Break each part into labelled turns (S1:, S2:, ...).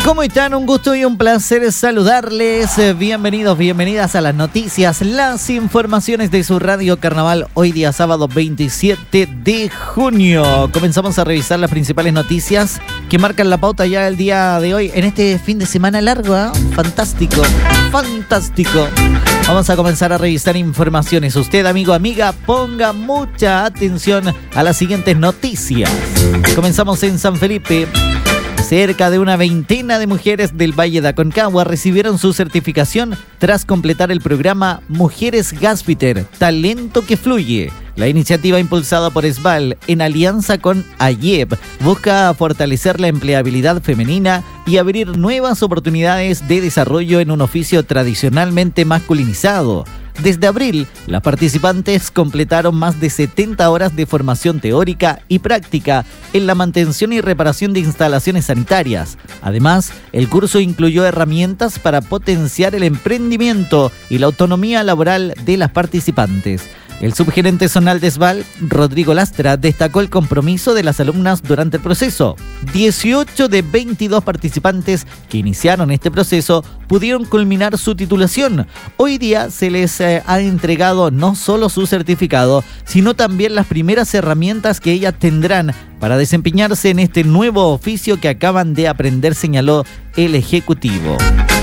S1: ¿Cómo están? Un gusto y un placer saludarles. Bienvenidos, bienvenidas a las noticias, las informaciones de su Radio Carnaval. Hoy día sábado 27 de junio. Comenzamos a revisar las principales noticias que marcan la pauta ya el día de hoy en este fin de semana largo, ¿eh? Fantástico, fantástico. Vamos a comenzar a revisar informaciones. Usted, amigo, amiga, ponga mucha atención a las siguientes noticias. Comenzamos en San Felipe. Cerca de una veintena de mujeres del Valle de Aconcagua recibieron su certificación tras completar el programa Mujeres Gaspiter, Talento que Fluye. La iniciativa impulsada por SBAL en alianza con AYEP busca fortalecer la empleabilidad femenina y abrir nuevas oportunidades de desarrollo en un oficio tradicionalmente masculinizado. Desde abril, las participantes completaron más de 70 horas de formación teórica y práctica en la mantención y reparación de instalaciones sanitarias. Además, el curso incluyó herramientas para potenciar el emprendimiento y la autonomía laboral de las participantes. El subgerente zonal de SBAL, Rodrigo Lastra, destacó el compromiso de las alumnas durante el proceso. 18 de 22 participantes que iniciaron este proceso pudieron culminar su titulación. Hoy día se les ha entregado no solo su certificado, sino también las primeras herramientas que ellas tendrán para desempeñarse en este nuevo oficio que acaban de aprender, señaló el ejecutivo.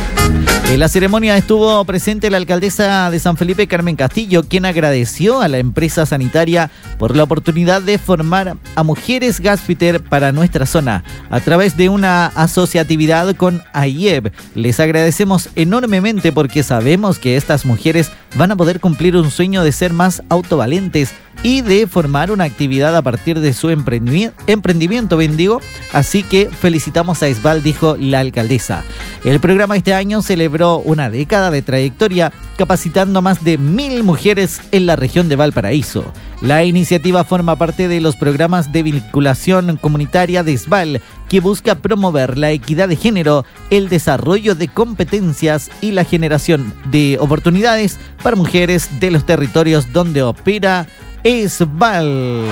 S1: En la ceremonia estuvo presente la alcaldesa de San Felipe, Carmen Castillo, quien agradeció a la empresa sanitaria por la oportunidad de formar a mujeres Gaspiter para nuestra zona. A través de una asociatividad con AYEP, les agradecemos enormemente porque sabemos que estas mujeres van a poder cumplir un sueño de ser más autovalentes y de formar una actividad a partir de su emprendimiento, bendigo. Así que felicitamos a SBAL, dijo la alcaldesa. El programa este año celebró una década de trayectoria, capacitando a más de 1.000 mujeres en la región de Valparaíso. La iniciativa forma parte de los programas de vinculación comunitaria de SBAL, que busca promover la equidad de género, el desarrollo de competencias y la generación de oportunidades para mujeres de los territorios donde opera SBAL.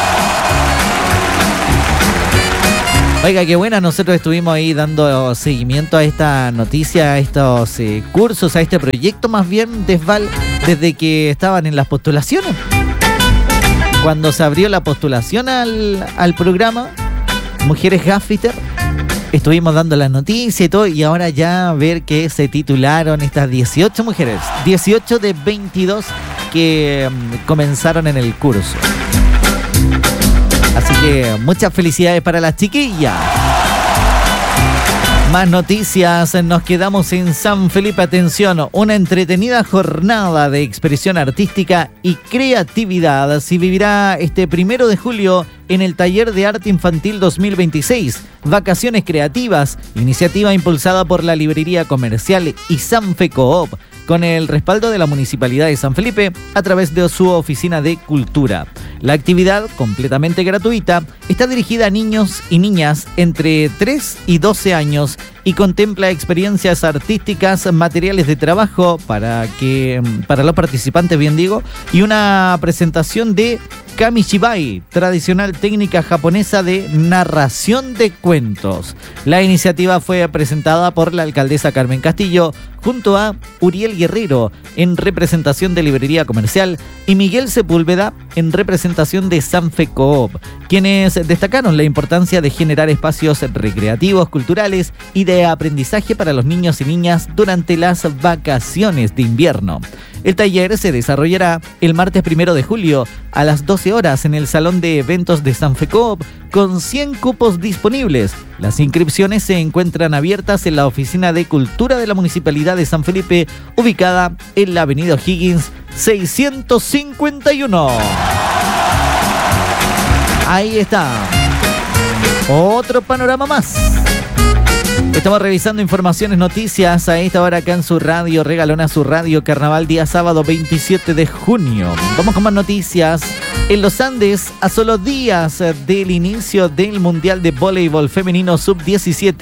S1: Oiga, qué buena, nosotros estuvimos ahí dando seguimiento a esta noticia, a estos cursos, a este proyecto más bien de SBAL desde que estaban en las postulaciones. Cuando se abrió la postulación al programa Mujeres Gaspiter, estuvimos dando la noticia y todo, y ahora ya ver que se titularon estas 18 mujeres, 18 de 22 que comenzaron en el curso. Así que muchas felicidades para las chiquillas. Más noticias, nos quedamos en San Felipe. Atención, una entretenida jornada de expresión artística y creatividad se vivirá este 1 de julio en el Taller de Arte Infantil 2026, Vacaciones Creativas, iniciativa impulsada por la Librería Comercial y Sanfe Coop, con el respaldo de la Municipalidad de San Felipe a través de su Oficina de Cultura. La actividad, completamente gratuita, está dirigida a niños y niñas entre 3 y 12 años y contempla experiencias artísticas, materiales de trabajo para los participantes, bien digo, y una presentación de Kamishibai, tradicional técnica japonesa de narración de cuentos. La iniciativa fue presentada por la alcaldesa Carmen Castillo junto a Uriel Guerrero en representación de Librería Comercial y Miguel Sepúlveda en representación de Sanfe Coop, quienes destacaron la importancia de generar espacios recreativos, culturales y de aprendizaje para los niños y niñas durante las vacaciones de invierno. El taller se desarrollará el martes 1 de julio a las 12 horas en el Salón de Eventos de Sanfe Coop con 100 cupos disponibles. Las inscripciones se encuentran abiertas en la Oficina de Cultura de la Municipalidad de San Felipe, ubicada en la Avenida O'Higgins 651. Ahí está. Otro panorama más. Estamos revisando informaciones, noticias a esta hora acá en su radio regalona, su Radio Carnaval, día sábado 27 de junio. Vamos con más noticias. En los Andes, a solo días del inicio del Mundial de Voleibol Femenino Sub-17,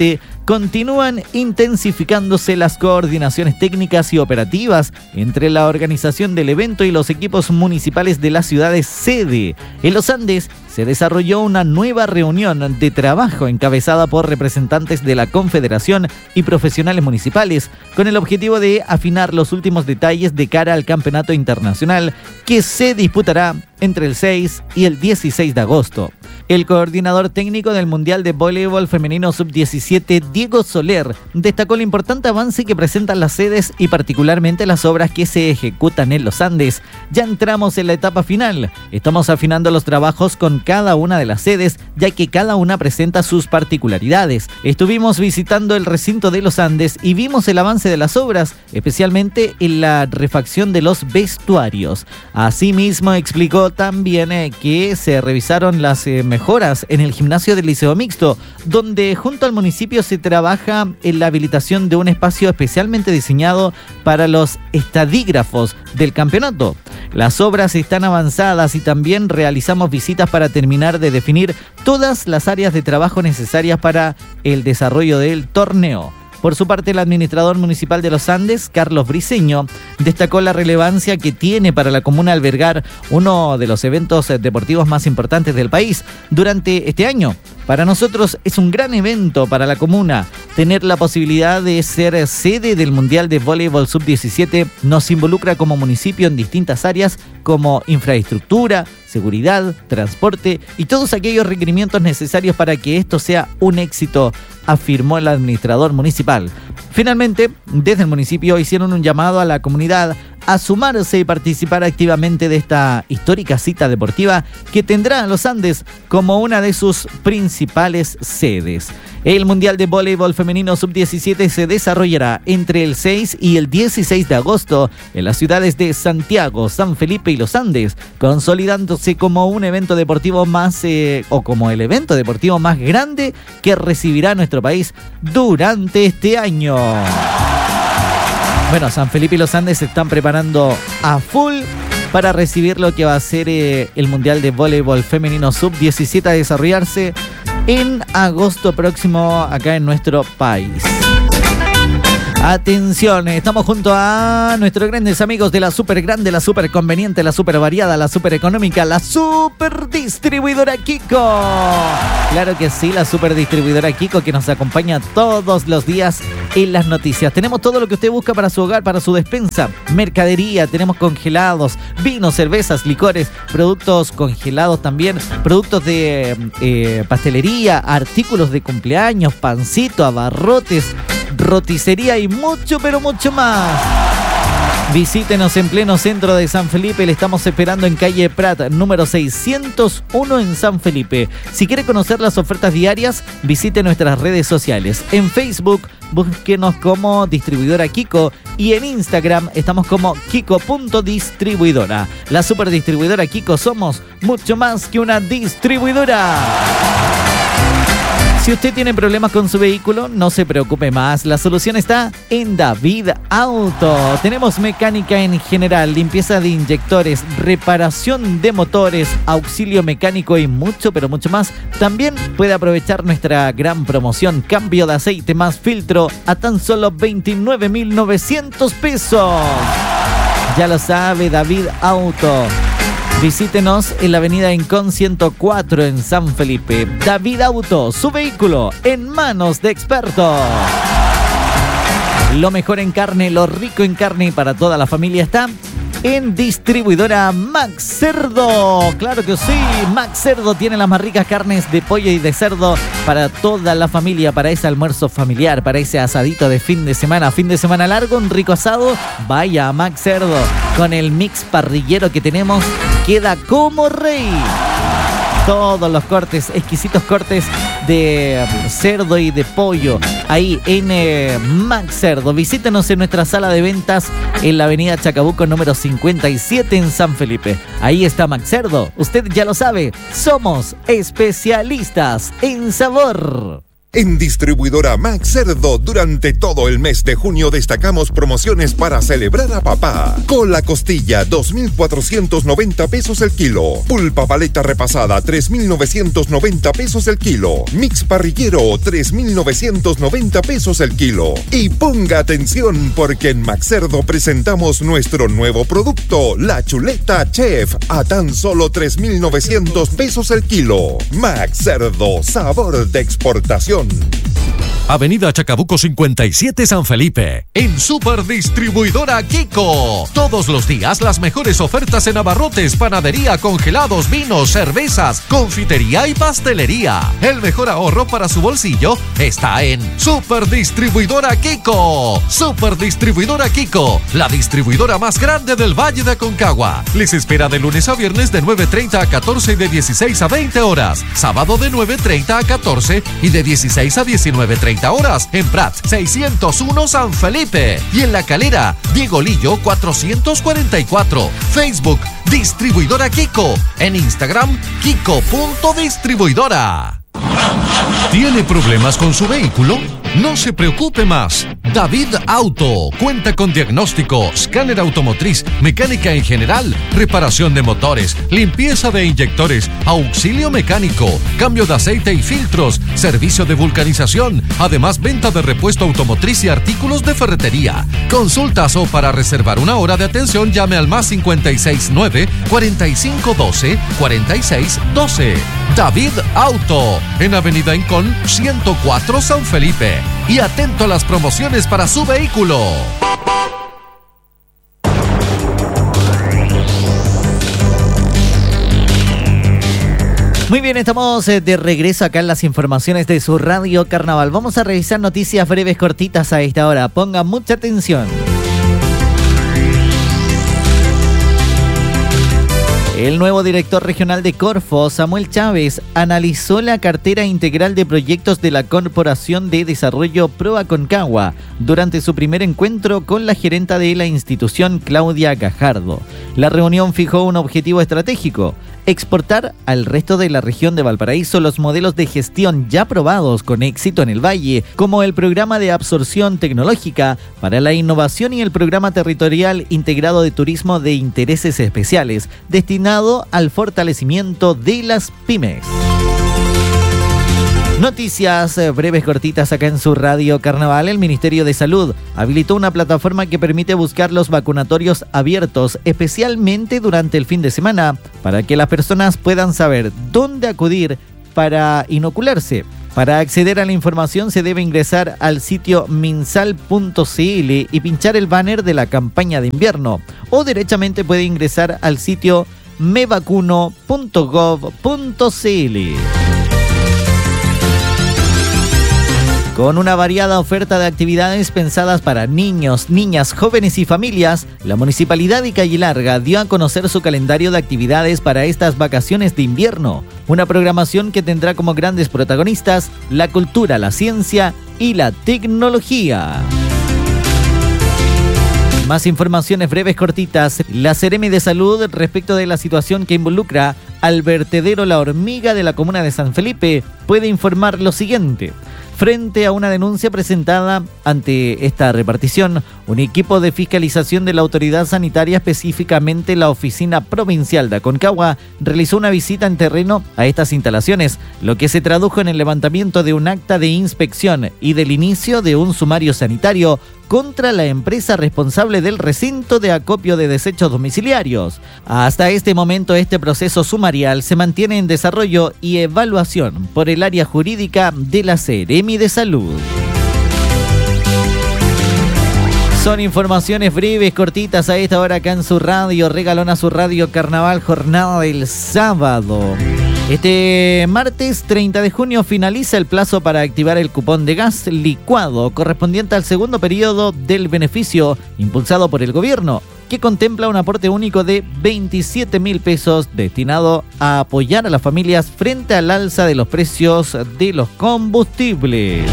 S1: continúan intensificándose las coordinaciones técnicas y operativas entre la organización del evento y los equipos municipales de las ciudades sede. En los Andes se desarrolló una nueva reunión de trabajo encabezada por representantes de la Confederación y profesionales municipales, con el objetivo de afinar los últimos detalles de cara al campeonato internacional que se disputará entre el 6 y el 16 de agosto. El coordinador técnico del Mundial de Voleibol Femenino Sub-17, Diego Soler, destacó el importante avance que presentan las sedes y particularmente las obras que se ejecutan en los Andes. Ya entramos en la etapa final. Estamos afinando los trabajos con cada una de las sedes, ya que cada una presenta sus particularidades. Estuvimos visitando el recinto de los Andes y vimos el avance de las obras, especialmente en la refacción de los vestuarios. Asimismo, explicó también que se revisaron las mejoras en el gimnasio del Liceo Mixto, donde junto al municipio se trabaja en la habilitación de un espacio especialmente diseñado para los estadígrafos del campeonato. Las obras están avanzadas y también realizamos visitas para terminar de definir todas las áreas de trabajo necesarias para el desarrollo del torneo. Por su parte, el administrador municipal de los Andes, Carlos Briceño, destacó la relevancia que tiene para la comuna albergar uno de los eventos deportivos más importantes del país durante este año. Para nosotros es un gran evento para la comuna. Tener la posibilidad de ser sede del Mundial de Voleibol Sub-17 nos involucra como municipio en distintas áreas como infraestructura, seguridad, transporte y todos aquellos requerimientos necesarios para que esto sea un éxito, afirmó el administrador municipal. Finalmente, desde el municipio hicieron un llamado a la comunidad a sumarse y participar activamente de esta histórica cita deportiva que tendrá a los Andes como una de sus principales sedes. El Mundial de Voleibol Femenino Sub-17 se desarrollará entre el 6 y el 16 de agosto en las ciudades de Santiago, San Felipe y Los Andes, consolidándose como un evento deportivo más como el evento deportivo más grande que recibirá nuestro país durante este año. Bueno, San Felipe y Los Andes se están preparando a full para recibir lo que va a ser el Mundial de Voleibol Femenino Sub-17 a desarrollarse en agosto próximo acá en nuestro país. Atención, estamos junto a nuestros grandes amigos de la super grande, la super conveniente, la super variada, la super económica, la super distribuidora Kiko. Claro que sí, la super distribuidora Kiko que nos acompaña todos los días en las noticias. Tenemos todo lo que usted busca para su hogar, para su despensa, mercadería, tenemos congelados, vinos, cervezas, licores, productos congelados también, productos de pastelería, artículos de cumpleaños, pancito, abarrotes, roticería y mucho, pero mucho más. Visítenos en pleno centro de San Felipe, le estamos esperando en calle Prat, número 601 en San Felipe. Si quiere conocer las ofertas diarias, visite nuestras redes sociales. En Facebook, búsquenos como Distribuidora Kiko y en Instagram estamos como kiko.distribuidora. La superdistribuidora Kiko somos mucho más que una distribuidora. Si usted tiene problemas con su vehículo, no se preocupe más. La solución está en David Auto. Tenemos mecánica en general, limpieza de inyectores, reparación de motores, auxilio mecánico y mucho, pero mucho más. También puede aprovechar nuestra gran promoción, cambio de aceite más filtro a tan solo 29.900 pesos. Ya lo sabe, David Auto. Visítenos en la avenida Encon 104 en San Felipe. David Auto, su vehículo en manos de expertos. Lo mejor en carne, lo rico en carne para toda la familia está en Distribuidora Max Cerdo. Claro que sí, Max Cerdo tiene las más ricas carnes de pollo y de cerdo para toda la familia, para ese almuerzo familiar, para ese asadito de fin de semana largo, un rico asado. Vaya a Max Cerdo con el mix parrillero que tenemos. Queda como rey. Todos los cortes, exquisitos cortes de cerdo y de pollo. Ahí en Max Cerdo. Visítenos en nuestra sala de ventas en la avenida Chacabuco número 57 en San Felipe. Ahí está Max Cerdo. Usted ya lo sabe. Somos especialistas en sabor.
S2: En Distribuidora Max Cerdo, durante todo el mes de junio destacamos promociones para celebrar a papá. Cola costilla, 2,490 pesos el kilo. Pulpa paleta repasada, 3,990 pesos el kilo. Mix parrillero, 3,990 pesos el kilo. Y ponga atención porque en Max Cerdo presentamos nuestro nuevo producto, la chuleta Chef, a tan solo 3,900 pesos el kilo. Max Cerdo, sabor de exportación.
S3: Avenida Chacabuco 57 San Felipe, en Superdistribuidora Kiko. Todos los días las mejores ofertas en abarrotes, panadería, congelados, vinos, cervezas, confitería y pastelería. El mejor ahorro para su bolsillo está en Superdistribuidora Kiko. Superdistribuidora Kiko, la distribuidora más grande del Valle de Aconcagua. Les espera de lunes a viernes de 9:30 a 14 y de 16 a 20 horas. Sábado de 9:30 a 14 y de 16 a 19:30 horas en Prat 601 San Felipe y en La Calera Diego Lillo 444. Facebook Distribuidora Kiko, en Instagram Kiko.distribuidora. ¿Tiene problemas con su vehículo? No se preocupe más. David Auto cuenta con diagnóstico, escáner automotriz, mecánica en general, reparación de motores, limpieza de inyectores, auxilio mecánico, cambio de aceite y filtros, servicio de vulcanización, además venta de repuesto automotriz y artículos de ferretería. Consultas o para reservar una hora de atención llame al más 569 4512 4612. David Auto, en Avenida Incón 104 San Felipe. Y atento a las promociones para su vehículo.
S1: Muy bien, estamos de regreso acá en las informaciones de su Radio Carnaval. Vamos a revisar noticias breves cortitas a esta hora. Pongan mucha atención. El nuevo director regional de Corfo, Samuel Chávez, analizó la cartera integral de proyectos de la Corporación de Desarrollo Pro Aconcagua durante su primer encuentro con la gerenta de la institución, Claudia Gajardo. La reunión fijó un objetivo estratégico: exportar al resto de la región de Valparaíso los modelos de gestión ya probados con éxito en el Valle, como el programa de absorción tecnológica para la innovación y el programa territorial integrado de turismo de intereses especiales, destinado al fortalecimiento de las pymes. Noticias breves cortitas acá en su Radio Carnaval. El Ministerio de Salud habilitó una plataforma que permite buscar los vacunatorios abiertos, especialmente durante el fin de semana, para que las personas puedan saber dónde acudir para inocularse. Para acceder a la información se debe ingresar al sitio minsal.cl y pinchar el banner de la campaña de invierno, o derechamente puede ingresar al sitio mevacuno.gov.cl. Con una variada oferta de actividades pensadas para niños, niñas, jóvenes y familias, la Municipalidad de Calle Larga dio a conocer su calendario de actividades para estas vacaciones de invierno. Una programación que tendrá como grandes protagonistas la cultura, la ciencia y la tecnología. Más informaciones breves cortitas. La Seremi de Salud, respecto de la situación que involucra al vertedero La Hormiga de la comuna de San Felipe, puede informar lo siguiente. Frente a una denuncia presentada ante esta repartición, un equipo de fiscalización de la autoridad sanitaria, específicamente la Oficina Provincial de Aconcagua, realizó una visita en terreno a estas instalaciones, lo que se tradujo en el levantamiento de un acta de inspección y del inicio de un sumario sanitario contra la empresa responsable del recinto de acopio de desechos domiciliarios. Hasta este momento, este proceso sumarial se mantiene en desarrollo y evaluación por el área jurídica de la Seremi de Salud. Son informaciones breves, cortitas a esta hora acá en su radio. Regalona su Radio Carnaval, jornada del sábado. Este martes 30 de junio finaliza el plazo para activar el cupón de gas licuado correspondiente al segundo periodo del beneficio impulsado por el gobierno, que contempla un aporte único de 27.000 pesos destinado a apoyar a las familias frente al alza de los precios de los combustibles.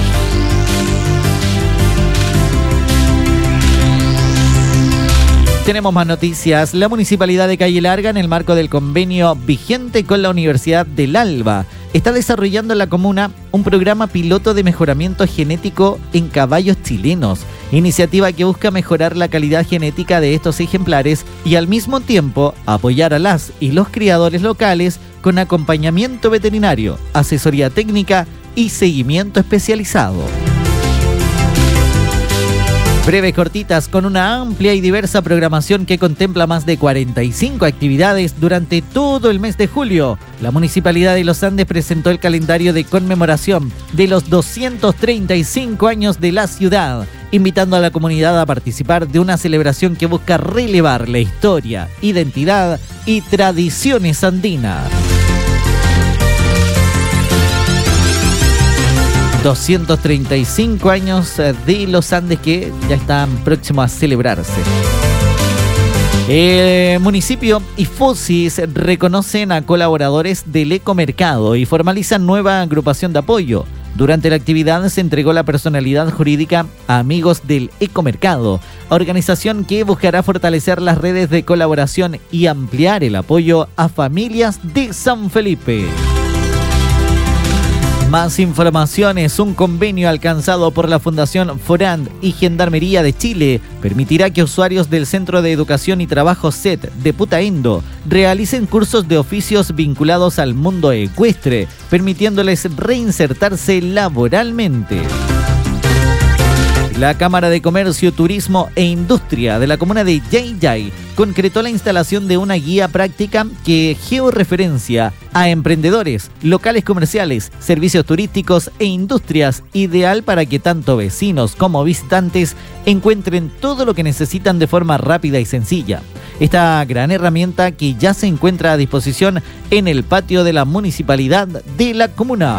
S1: Tenemos más noticias. La Municipalidad de Calle Larga, en el marco del convenio vigente con la Universidad del Alba, está desarrollando en la comuna un programa piloto de mejoramiento genético en caballos chilenos, iniciativa que busca mejorar la calidad genética de estos ejemplares y al mismo tiempo apoyar a las y los criadores locales con acompañamiento veterinario, asesoría técnica y seguimiento especializado. Breves cortitas con una amplia y diversa programación que contempla más de 45 actividades durante todo el mes de julio. La Municipalidad de Los Andes presentó el calendario de conmemoración de los 235 años de la ciudad, invitando a la comunidad a participar de una celebración que busca relevar la historia, identidad y tradiciones andinas. 235 años de Los Andes que ya están próximos a celebrarse. El municipio y FOSIS reconocen a colaboradores del Ecomercado y formalizan nueva agrupación de apoyo. Durante la actividad se entregó la personalidad jurídica a Amigos del Ecomercado, organización que buscará fortalecer las redes de colaboración y ampliar el apoyo a familias de San Felipe. Más informaciones: un convenio alcanzado por la Fundación Forand y Gendarmería de Chile permitirá que usuarios del Centro de Educación y Trabajo CET de Putaendo realicen cursos de oficios vinculados al mundo ecuestre, permitiéndoles reinsertarse laboralmente. La Cámara de Comercio, Turismo e Industria de la comuna de Yayay concretó la instalación de una guía práctica que georreferencia a emprendedores, locales comerciales, servicios turísticos e industrias, ideal para que tanto vecinos como visitantes encuentren todo lo que necesitan de forma rápida y sencilla. Esta gran herramienta que ya se encuentra a disposición en el patio de la municipalidad de la comuna.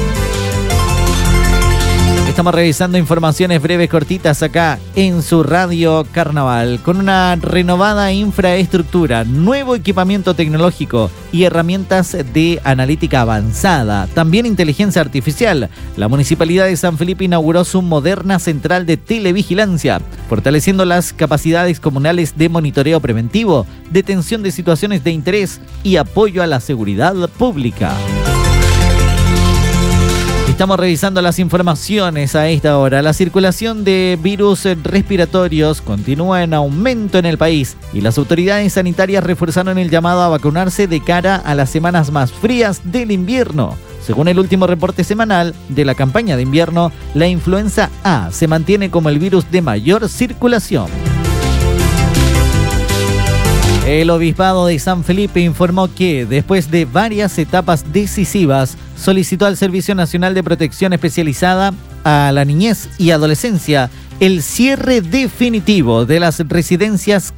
S1: Estamos revisando informaciones breves cortitas acá en su Radio Carnaval. Con una renovada infraestructura, nuevo equipamiento tecnológico y herramientas de analítica avanzada, también inteligencia artificial, la Municipalidad de San Felipe inauguró su moderna central de televigilancia, fortaleciendo las capacidades comunales de monitoreo preventivo, detención de situaciones de interés y apoyo a la seguridad pública. Estamos revisando las informaciones a esta hora. La circulación de virus respiratorios continúa en aumento en el país y las autoridades sanitarias reforzaron el llamado a vacunarse de cara a las semanas más frías del invierno. Según el último reporte semanal de la campaña de invierno, la influenza A se mantiene como el virus de mayor circulación. El Obispado de San Felipe informó que, después de varias etapas decisivas, solicitó al Servicio Nacional de Protección Especializada a la Niñez y Adolescencia el cierre definitivo de las residencias